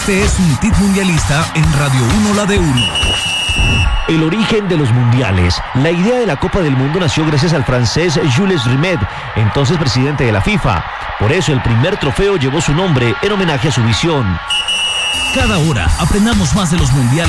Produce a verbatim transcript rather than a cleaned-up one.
Este es un tic mundialista en Radio uno La de uno. El origen de los mundiales. La idea de la Copa del Mundo nació gracias al francés Jules Rimet, entonces presidente de la FIFA. Por eso el primer trofeo llevó su nombre en homenaje a su visión. Cada hora aprendamos más de los mundiales.